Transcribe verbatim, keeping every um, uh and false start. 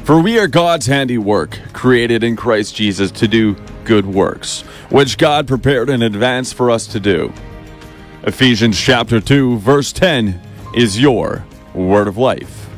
For we are God's handiwork, created in Christ Jesus to do good works, which God prepared in advance for us to do. Ephesians chapter two, verse ten is your word of life.